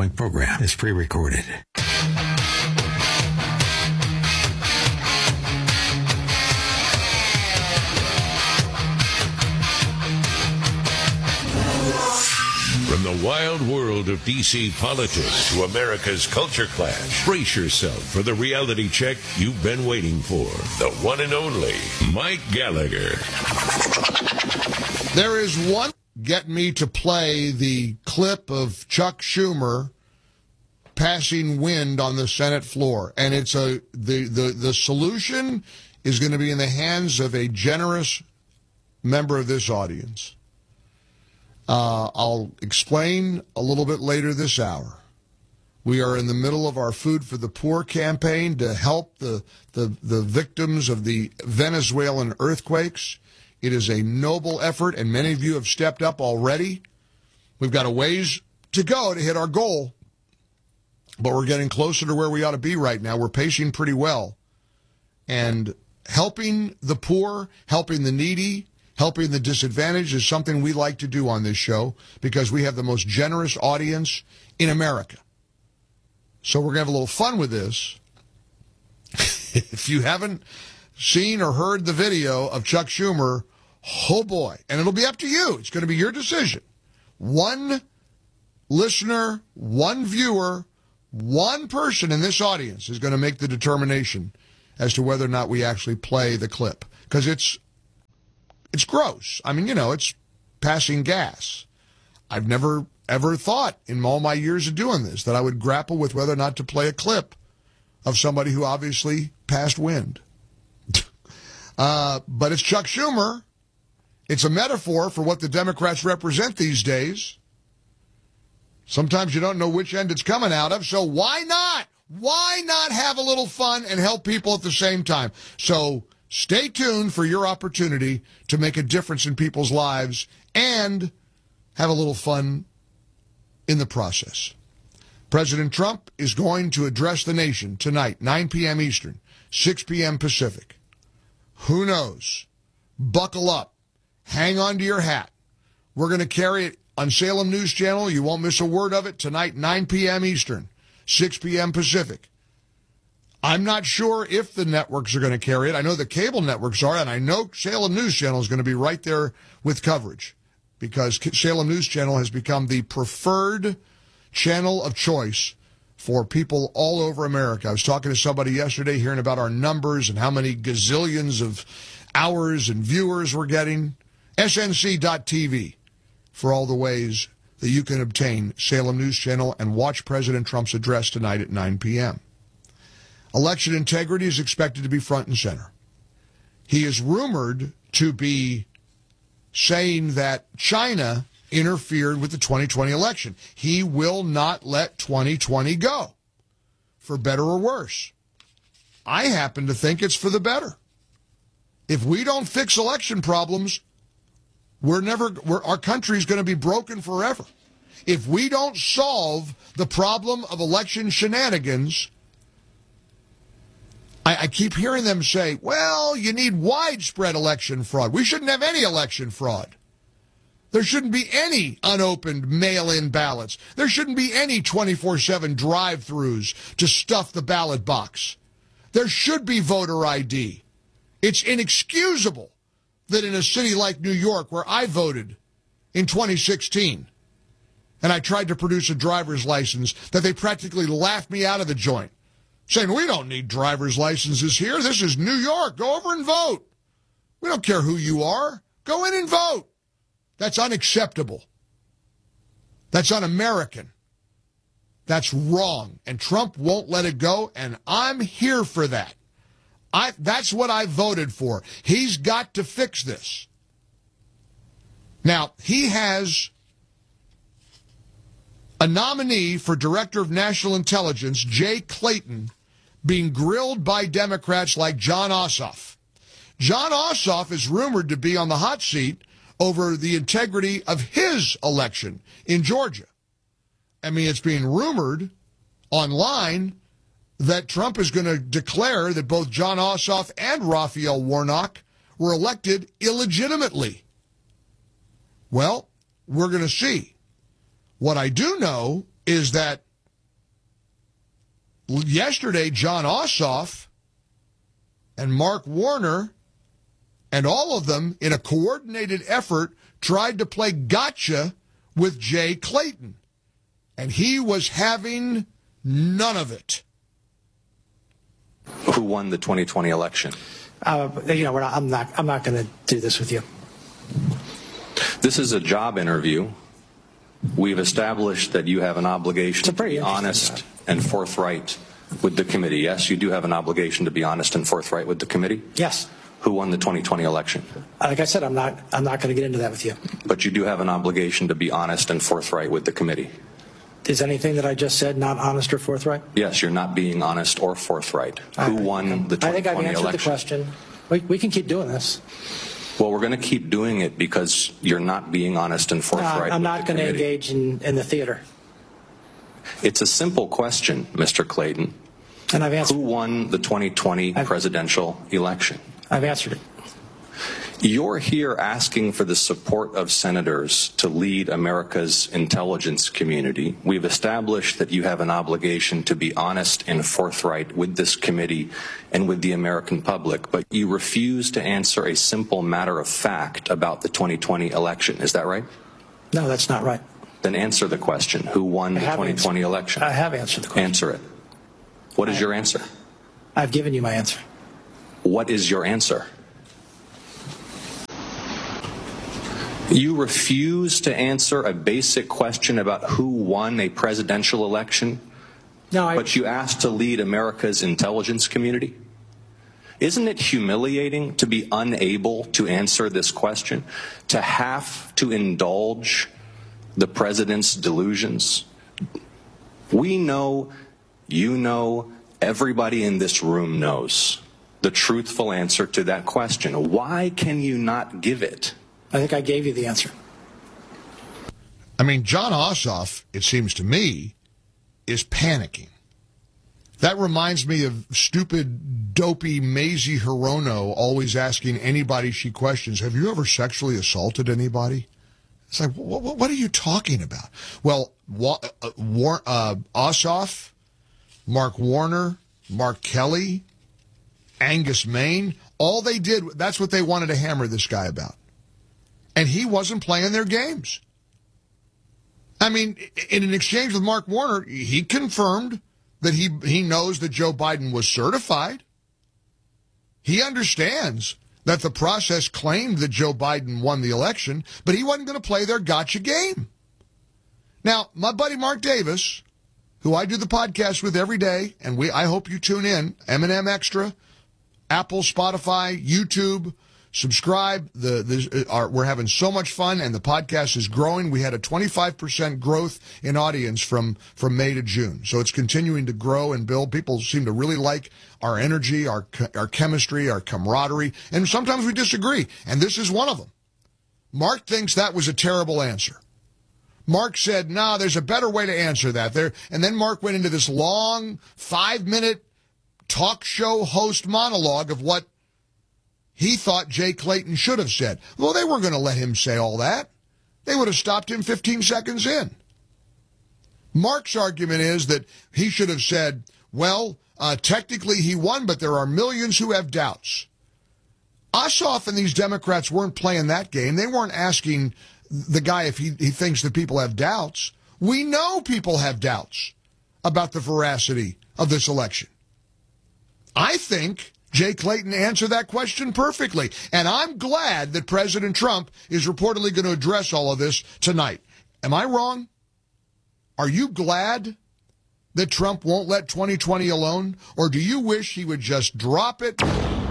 following program is pre-recorded. From the wild world of D.C. politics to America's culture clash, brace yourself for the reality check you've been waiting for. The one and only Mike Gallagher. There is one. Get me to play the clip of Chuck Schumer passing wind on the Senate floor, and it's the solution is going to be in the hands of a generous member of this audience. I'll explain a little bit later this hour. We are in the middle of our Food for the Poor campaign to help the victims of the Venezuelan earthquakes. It is a noble effort, and many of you have stepped up already. We've got a ways to go to hit our goal, but we're getting closer to where we ought to be right now. We're pacing pretty well. And helping the poor, helping the needy, helping the disadvantaged is something we like to do on this show because we have the most generous audience in America. So we're going to have a little fun with this. If you haven't seen or heard the video of Chuck Schumer, oh boy, and it'll be up to you. It's going to be your decision. One listener, one viewer, one person in this audience is going to make the determination as to whether or not we actually play the clip. Because it's gross. I mean, it's passing gas. I've never, ever thought in all my years of doing this that I would grapple with whether or not to play a clip of somebody who obviously passed wind. But it's Chuck Schumer. It's a metaphor for what the Democrats represent these days. Sometimes you don't know which end it's coming out of, so why not? Why not have a little fun and help people at the same time? So stay tuned for your opportunity to make a difference in people's lives and have a little fun in the process. President Trump is going to address the nation tonight, 9 p.m. Eastern, 6 p.m. Pacific. Who knows? Buckle up. Hang on to your hat. We're going to carry it on Salem News Channel. You won't miss a word of it tonight, 9 p.m. Eastern, 6 p.m. Pacific. I'm not sure if the networks are going to carry it. I know the cable networks are, and I know Salem News Channel is going to be right there with coverage because Salem News Channel has become the preferred channel of choice for people all over America. I was talking to somebody yesterday hearing about our numbers and how many gazillions of hours and viewers we're getting. SNC.TV for all the ways that you can obtain Salem News Channel and watch President Trump's address tonight at 9 p.m. Election integrity is expected to be front and center. He is rumored to be saying that China interfered with the 2020 election. He will not let 2020 go, for better or worse. I happen to think it's for the better. If we don't fix election problems, our country's going to be broken forever. If we don't solve the problem of election shenanigans, I keep hearing them say, well, you need widespread election fraud. We shouldn't have any election fraud. There shouldn't be any unopened mail-in ballots. There shouldn't be any 24/7 drive-thrus to stuff the ballot box. There should be voter ID. It's inexcusable that in a city like New York, where I voted in 2016, and I tried to produce a driver's license, that they practically laughed me out of the joint, saying, we don't need driver's licenses here. This is New York. Go over and vote. We don't care who you are. Go in and vote. That's unacceptable. That's un-American. That's wrong. And Trump won't let it go, and I'm here for that. That's what I voted for. He's got to fix this. Now, he has a nominee for Director of National Intelligence, Jay Clayton, being grilled by Democrats like Jon Ossoff. Jon Ossoff is rumored to be on the hot seat over the integrity of his election in Georgia. I mean, it's being rumored online that Trump is going to declare that both Jon Ossoff and Raphael Warnock were elected illegitimately. Well, we're going to see. What I do know is that yesterday, John Ossoff and Mark Warner and all of them, in a coordinated effort, tried to play gotcha with Jay Clayton. And he was having none of it. Who won the 2020 election? I'm not going to do this with you. This is a job interview. We've established that you have an obligation to be honest and forthright with the committee. Yes, you do have an obligation to be honest and forthright with the committee? Yes. Who won the 2020 election? Like I said, I'm not going to get into that with you. But you do have an obligation to be honest and forthright with the committee. Is anything that I just said not honest or forthright? Yes, you're not being honest or forthright. Who won the 2020 election? I think I've answered the question. We can keep doing this. Well, we're going to keep doing it because you're not being honest and forthright. No, I'm not going to engage in the theater. It's a simple question, Mr. Clayton. And I've answered. Who won the 2020 presidential election? I've answered it. You're here asking for the support of senators to lead America's intelligence community. We've established that you have an obligation to be honest and forthright with this committee and with the American public, but you refuse to answer a simple matter of fact about the 2020 election. Is that right? No, that's not right. Then answer the question. Who won the 2020 election? I have answered the question. Answer it. What is your answer? I've given you my answer. What is your answer? You refuse to answer a basic question about who won a presidential election, but you asked to lead America's intelligence community? Isn't it humiliating to be unable to answer this question, to have to indulge the president's delusions? We know, you know, everybody in this room knows the truthful answer to that question. Why can you not give it? I think I gave you the answer. I mean, John Ossoff, it seems to me, is panicking. That reminds me of stupid, dopey Mazie Hirono always asking anybody she questions, have you ever sexually assaulted anybody? It's like, what are you talking about? Well, Ossoff, Mark Warner, Mark Kelly, Angus Main, all they did, that's what they wanted to hammer this guy about. And he wasn't playing their games. I mean, in an exchange with Mark Warner, he confirmed that he knows that Joe Biden was certified. He understands that the process claimed that Joe Biden won the election, but he wasn't going to play their gotcha game. Now, my buddy Mark Davis, who I do the podcast with every day, and I hope you tune in, M&M Extra, Apple, Spotify, YouTube, subscribe. We're having so much fun, and the podcast is growing. We had a 25% growth in audience from May to June. So it's continuing to grow and build. People seem to really like our energy, our chemistry, our camaraderie, and sometimes we disagree, and this is one of them. Mark thinks that was a terrible answer. Mark said, no, there's a better way to answer that. And then Mark went into this long 5-minute talk show host monologue of what he thought Jay Clayton should have said. Well, they weren't going to let him say all that. They would have stopped him 15 seconds in. Mark's argument is that he should have said, well, technically he won, but there are millions who have doubts. Ossoff and these Democrats weren't playing that game. They weren't asking the guy if he thinks that people have doubts. We know people have doubts about the veracity of this election. I think Jay Clayton answered that question perfectly. And I'm glad that President Trump is reportedly going to address all of this tonight. Am I wrong? Are you glad that Trump won't let 2020 alone? Or do you wish he would just drop it?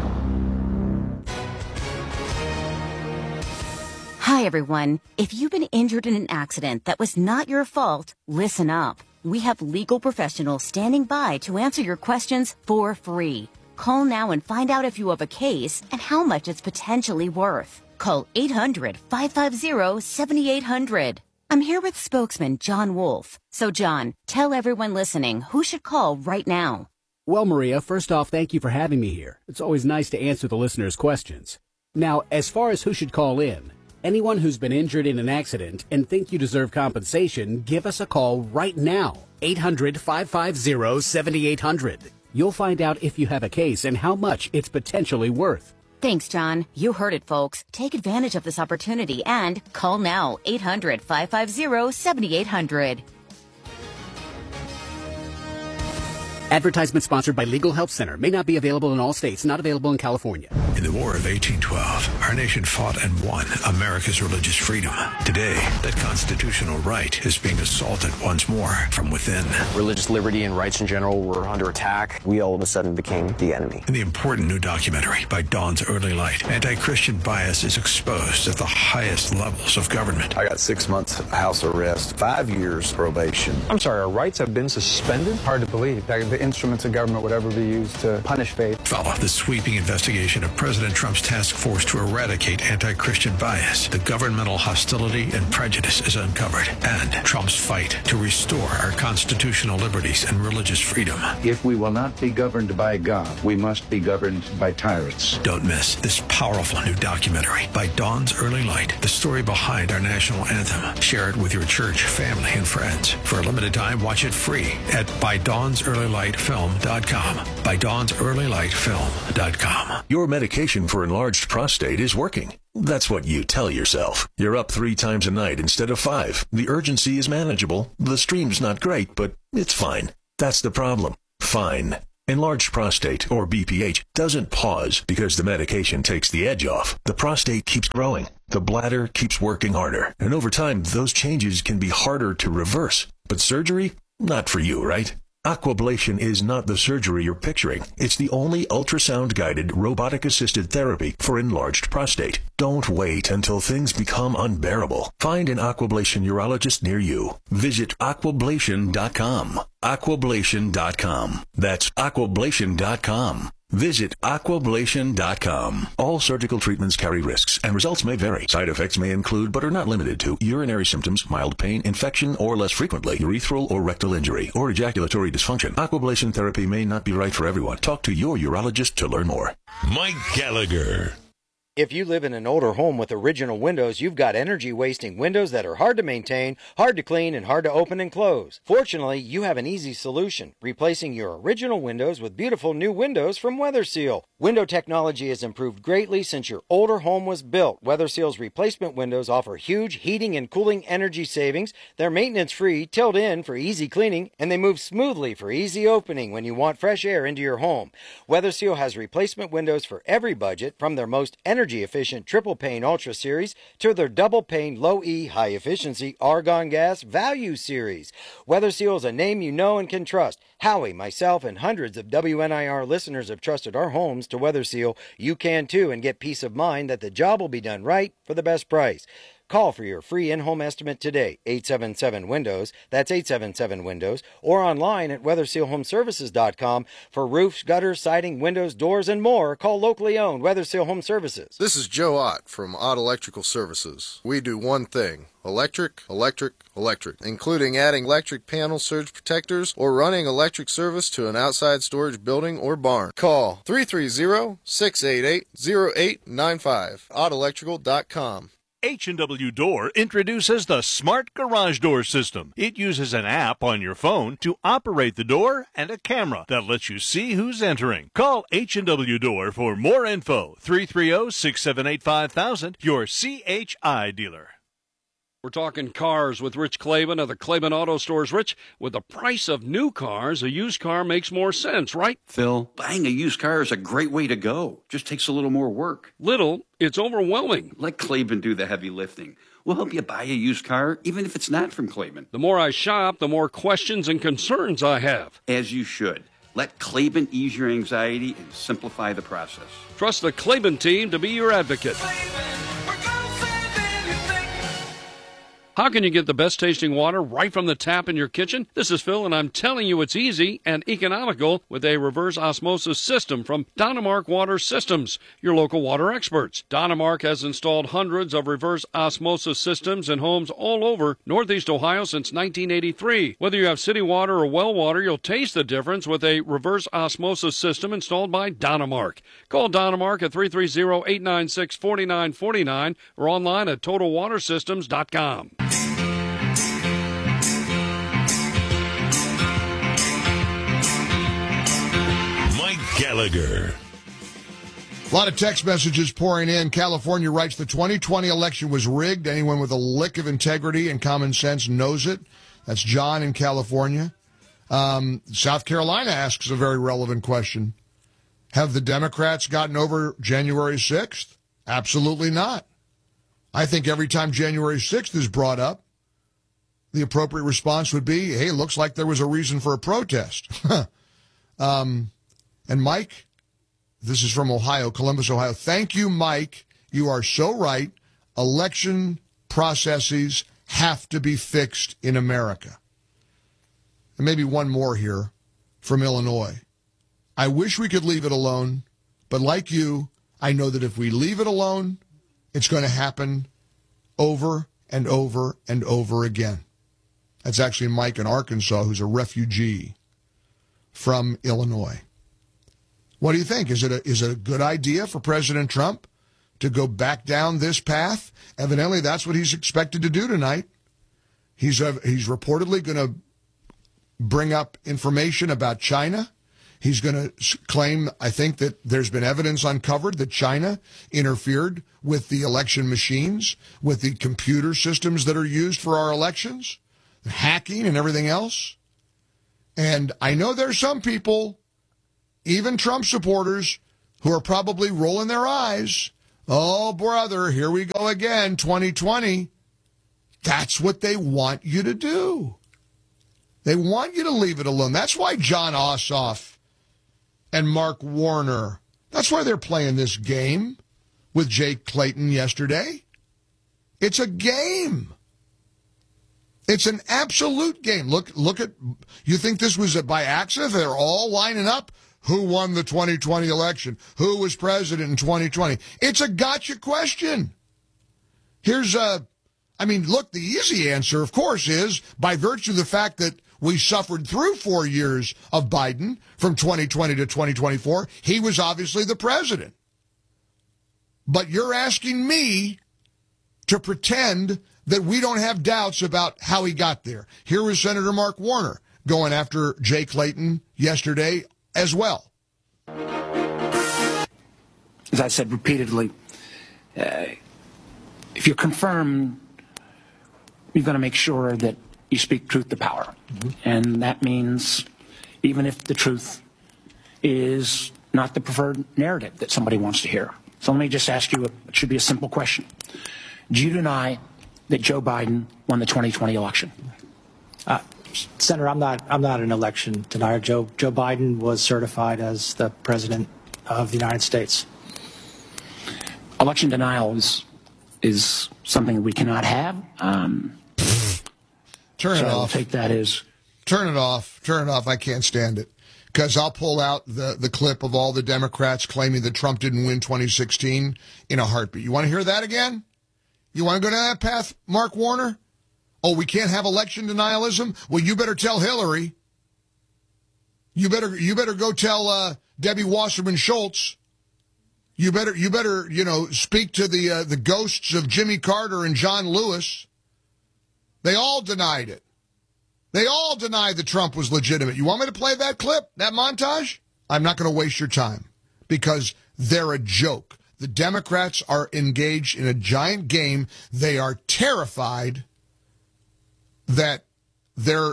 Hi, everyone. If you've been injured in an accident that was not your fault, listen up. We have legal professionals standing by to answer your questions for free. Call now and find out if you have a case and how much it's potentially worth. Call 800-550-7800. I'm here with spokesman John Wolf. So, John, tell everyone listening who should call right now. Well, Maria, first off, thank you for having me here. It's always nice to answer the listeners' questions. Now, as far as who should call in, anyone who's been injured in an accident and think you deserve compensation, give us a call right now. 800-550-7800. You'll find out if you have a case and how much it's potentially worth. Thanks, John. You heard it, folks. Take advantage of this opportunity and call now. 800-550-7800. Advertisement sponsored by Legal Help Center. May not be available in all states. Not available in California. In the War of 1812, our nation fought and won America's religious freedom. Today, that constitutional right is being assaulted once more from within. Religious liberty and rights in general were under attack. We all of a sudden became the enemy. In the important new documentary by Dawn's Early Light, anti-Christian bias is exposed at the highest levels of government. I got 6 months house arrest, 5 years probation. I'm sorry, our rights have been suspended? Hard to believe that the instruments of government would ever be used to punish faith. Follow the sweeping investigation of President Trump's task force to eradicate anti-Christian bias. The governmental hostility and prejudice is uncovered, and Trump's fight to restore our constitutional liberties and religious freedom. If we will not be governed by God, we must be governed by tyrants. Don't miss this powerful new documentary by Dawn's Early Light, the story behind our national anthem. Share it with your church, family, and friends. For a limited time, watch it free at ByDawnsEarlyLightFilm.com. ByDawnsEarlyLightFilm.com. Your medication for enlarged prostate is working. That's what you tell yourself. You're up 3 times a night instead of 5. The urgency is manageable. The stream's not great, but it's fine. That's the problem. Fine. Enlarged prostate, or BPH, doesn't pause because the medication takes the edge off. The prostate keeps growing. The bladder keeps working harder. And over time, those changes can be harder to reverse. But surgery? Not for you, right? Aquablation is not the surgery you're picturing. It's the only ultrasound-guided, robotic-assisted therapy for enlarged prostate. Don't wait until things become unbearable. Find an Aquablation urologist near you. Visit Aquablation.com. Aquablation.com. That's Aquablation.com. Visit Aquablation.com. All surgical treatments carry risks, and results may vary. Side effects may include, but are not limited to, urinary symptoms, mild pain, infection, or less frequently, urethral or rectal injury, or ejaculatory dysfunction. Aquablation therapy may not be right for everyone. Talk to your urologist to learn more. Mike Gallagher. If you live in an older home with original windows, you've got energy-wasting windows that are hard to maintain, hard to clean, and hard to open and close. Fortunately, you have an easy solution, replacing your original windows with beautiful new windows from WeatherSeal. Window technology has improved greatly since your older home was built. WeatherSeal's replacement windows offer huge heating and cooling energy savings. They're maintenance-free, tilled in for easy cleaning, and they move smoothly for easy opening when you want fresh air into your home. WeatherSeal has replacement windows for every budget, from their most energy-efficient triple pane Ultra Series to their double pane low E high efficiency argon gas value series. WeatherSeal is a name you know and can trust. Howie, myself, and hundreds of WNIR listeners have trusted our homes to WeatherSeal. You can too, and get peace of mind that the job will be done right for the best price. Call for your free in-home estimate today, 877-WINDOWS, that's 877-WINDOWS, or online at WeatherSealHomeservices.com for roofs, gutters, siding, windows, doors, and more. Call locally owned WeatherSeal Home Services. This is Joe Ott from Ott Electrical Services. We do one thing: electric, electric, electric, including adding electric panel surge protectors or running electric service to an outside storage building or barn. Call 330-688-0895, ottelectrical.com. H&W Door introduces the Smart Garage Door System. It uses an app on your phone to operate the door and a camera that lets you see who's entering. Call H&W Door for more info. 330-678-5000, your CHI dealer. We're talking cars with Rich Klaban of the Klaban Auto Stores. Rich, with the price of new cars, a used car makes more sense, right? Phil, buying a used car is a great way to go. Just takes a little more work. Little? It's overwhelming. Let Klaban do the heavy lifting. We'll help you buy a used car, even if it's not from Klaban. The more I shop, the more questions and concerns I have. As you should. Let Klaban ease your anxiety and simplify the process. Trust the Klaban team to be your advocate. How can you get the best tasting water right from the tap in your kitchen? This is Phil, and I'm telling you it's easy and economical with a reverse osmosis system from Dynamark Water Systems, your local water experts. Dynamark has installed hundreds of reverse osmosis systems in homes all over Northeast Ohio since 1983. Whether you have city water or well water, you'll taste the difference with a reverse osmosis system installed by Dynamark. Call Dynamark at 330-896-4949 or online at TotalWaterSystems.com. Gallagher. A lot of text messages pouring in. California writes the 2020 election was rigged. Anyone with a lick of integrity and common sense knows it. That's John in California. South Carolina asks a very relevant question. Have the Democrats gotten over January 6th? Absolutely not. I think every time January 6th is brought up, the appropriate response would be, hey, looks like there was a reason for a protest. And Mike, this is from Ohio, Columbus, Ohio. Thank you, Mike. You are so right. Election processes have to be fixed in America. And maybe one more here from Illinois. I wish we could leave it alone, but like you, I know that if we leave it alone, it's going to happen over and over and over again. That's actually Mike in Arkansas, who's a refugee from Illinois. What do you think? Is it a good idea for President Trump to go back down this path? Evidently, that's what he's expected to do tonight. He's reportedly going to bring up information about China. He's going to claim, I think, that there's been evidence uncovered that China interfered with the election machines, with the computer systems that are used for our elections, hacking and everything else. And I know there's some people, even Trump supporters, who are probably rolling their eyes. Oh, brother, here we go again, 2020. That's what they want you to do. They want you to leave it alone. That's why John Ossoff and Mark Warner, that's why they're playing this game with Jake Clayton yesterday. It's a game. It's an absolute game. Look at, you think this was by accident? They're all lining up. Who won the 2020 election? Who was president in 2020? It's a gotcha question. Look, the easy answer, of course, is by virtue of the fact that we suffered through 4 years of Biden from 2020 to 2024, he was obviously the president. But you're asking me to pretend that we don't have doubts about how he got there. Here was Senator Mark Warner going after Jay Clayton yesterday as well. As I said repeatedly, if you're confirmed, you've got to make sure that you speak truth to power. Mm-hmm. And that means even if the truth is not the preferred narrative that somebody wants to hear. So let me just ask you, it should be a simple question. Do you deny that Joe Biden won the 2020 election? Senator, I'm not an election denier. Joe Biden was certified as the president of the United States. Election denial is something we cannot have. Turn it off. I'll take that as... Turn it off. Turn it off. I can't stand it. Because I'll pull out the clip of all the Democrats claiming that Trump didn't win 2016 in a heartbeat. You want to hear that again? You want to go down that path, Mark Warner? Oh, we can't have election denialism? Well, you better tell Hillary. You better go tell Debbie Wasserman Schultz. You better speak to the ghosts of Jimmy Carter and John Lewis. They all denied it. They all denied that Trump was legitimate. You want me to play that clip, that montage? I'm not going to waste your time because they're a joke. The Democrats are engaged in a giant game. They are terrified that their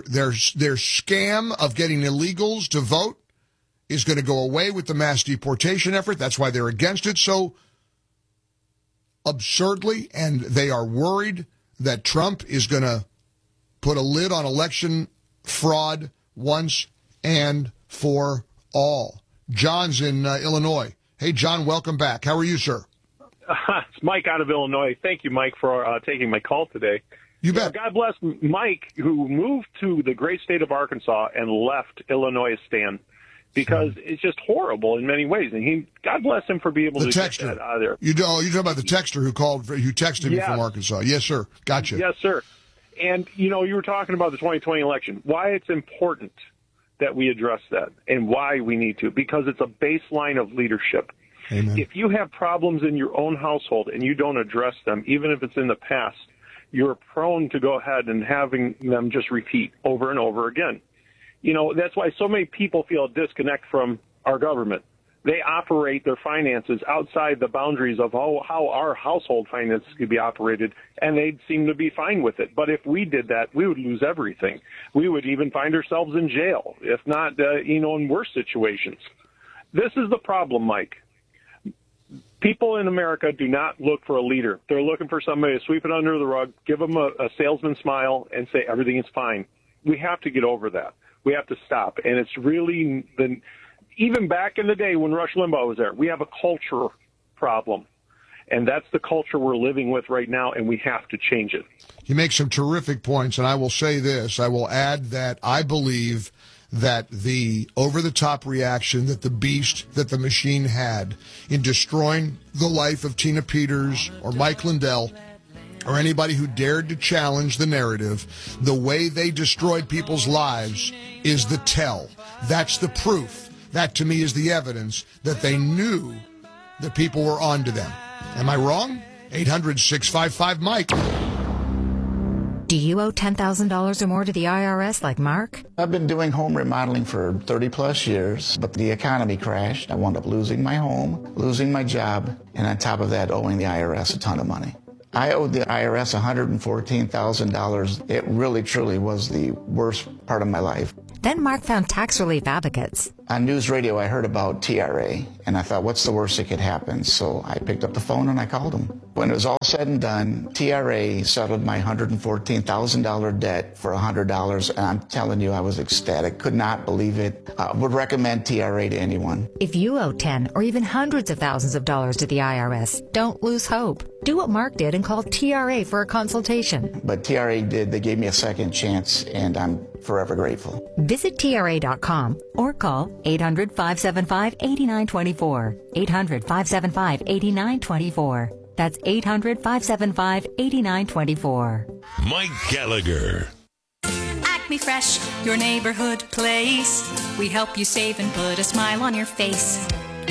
scam of getting illegals to vote is going to go away with the mass deportation effort. That's why they're against it so absurdly, and they are worried that Trump is going to put a lid on election fraud once and for all. John's in Illinois. Hey, John, welcome back. How are you, sir? It's Mike out of Illinois. Thank you, Mike, for taking my call today. You bet. God bless Mike, who moved to the great state of Arkansas and left Illinois stand because it's just horrible in many ways. And God bless him for being able to get that out of there. You're talking about the texter who texted me from Arkansas. Yes, sir. Gotcha. Yes, sir. And, you were talking about the 2020 election, why it's important that we address that and why we need to, because it's a baseline of leadership. Amen. If you have problems in your own household and you don't address them, even if it's in the past, you're prone to go ahead and having them just repeat over and over again. That's why so many people feel a disconnect from our government. They operate their finances outside the boundaries of how our household finances could be operated, and they seem to be fine with it. But if we did that, we would lose everything. We would even find ourselves in jail, if not, in worse situations. This is the problem, Mike. People in America do not look for a leader. They're looking for somebody to sweep it under the rug, give them a salesman smile, and say everything is fine. We have to get over that. We have to stop. And it's really even back in the day when Rush Limbaugh was there, we have a culture problem. And that's the culture we're living with right now, and we have to change it. You make some terrific points, and I will say this. I will add that I believe that the over-the-top reaction that the beast, that the machine had in destroying the life of Tina Peters or Mike Lindell or anybody who dared to challenge the narrative, the way they destroyed people's lives is the tell. That's the proof. That, to me, is the evidence that they knew that people were onto them. Am I wrong? 800-655-MIKE. Do you owe $10,000 or more to the IRS like Mark? I've been doing home remodeling for 30-plus years, but the economy crashed. I wound up losing my home, losing my job, and on top of that, owing the IRS a ton of money. I owed the IRS $114,000. It really, truly was the worst part of my life. Then Mark found Tax Relief Advocates. On news radio, I heard about TRA, and I thought, what's the worst that could happen? So I picked up the phone and I called them. When it was all said and done, TRA settled my $114,000 debt for $100, and I'm telling you, I was ecstatic. Could not believe it. Would recommend TRA to anyone. If you owe 10 or even hundreds of thousands of dollars to the IRS, don't lose hope. Do what Mark did and call TRA for a consultation. But TRA did. They gave me a second chance, and I'm forever grateful. Visit TRA.com or call 800-575-8924. 800-575-8924. That's 800-575-8924. Mike Gallagher. Acme Fresh, your neighborhood place. We help you save and put a smile on your face.